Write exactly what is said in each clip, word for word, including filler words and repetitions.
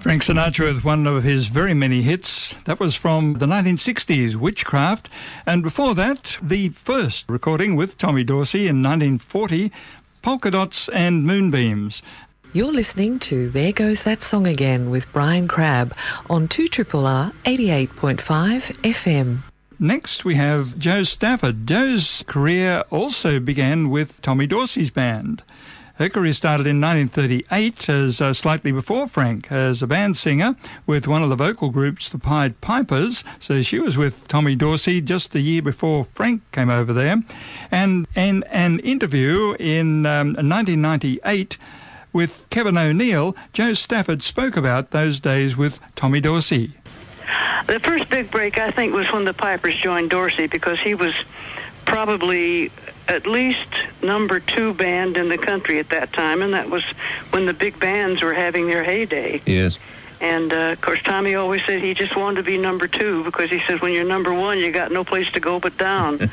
Frank Sinatra with one of his very many hits. That was from the nineteen sixties, Witchcraft. And before that, the first recording with Tommy Dorsey in nineteen forty, Polka Dots and Moonbeams. You're listening to There Goes That Song Again with Brian Crabb on two R R R eighty-eight point five F M. Next, we have Jo Stafford. Jo's career also began with Tommy Dorsey's band. Her career started in nineteen thirty-eight, as uh, slightly before Frank, as a band singer with one of the vocal groups, the Pied Pipers. So she was with Tommy Dorsey just the year before Frank came over there. And in an interview in um, nineteen ninety-eight with Kevin O'Neill, Jo Stafford spoke about those days with Tommy Dorsey. The first big break, I think, was when the Pipers joined Dorsey, because he was probably at least number two band in the country at that time, and that was when the big bands were having their heyday. Yes. And, uh, of course, Tommy always said he just wanted to be number two, because he said when you're number one, you got no place to go but down.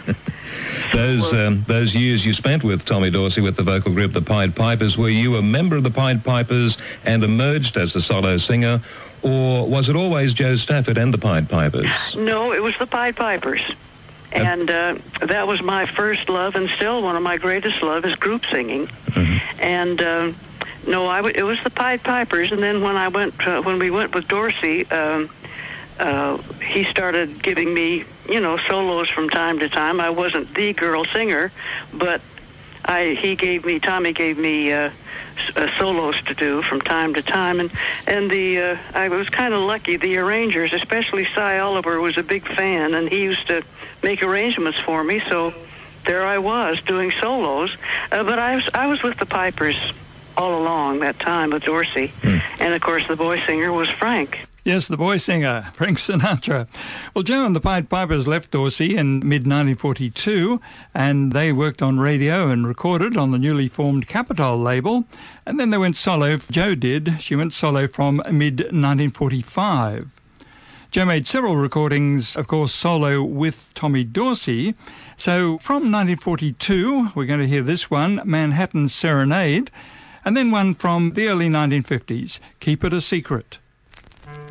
Those um, those years you spent with Tommy Dorsey with the vocal group, the Pied Pipers, were you a member of the Pied Pipers and emerged as a solo singer, or was it always Jo Stafford and the Pied Pipers? No, it was the Pied Pipers. And uh, that was my first love, and still one of my greatest love is group singing. Mm-hmm. And uh, no, I w- it was the Pied Pipers. And then when I went, uh, when we went with Dorsey, um, uh, he started giving me, you know, solos from time to time. I wasn't the girl singer, but I he gave me, Tommy gave me uh, uh, solos to do from time to time, and and the uh, I was kind of lucky. The arrangers, especially Cy Oliver, was a big fan, and he used to make arrangements for me. So there I was doing solos, uh, but I was I was with the Pipers all along that time with Dorsey, mm. and of course the boy singer was Frank. Yes, the boy singer, Frank Sinatra. Well, Jo and the Pied Pipers left Dorsey in mid nineteen forty-two, and they worked on radio and recorded on the newly formed Capitol label, and then they went solo. Jo did. She went solo from mid nineteen forty-five. Jo made several recordings, of course, solo with Tommy Dorsey. So from nineteen forty-two, we're going to hear this one, Manhattan Serenade, and then one from the early nineteen fifties, Keep It a Secret.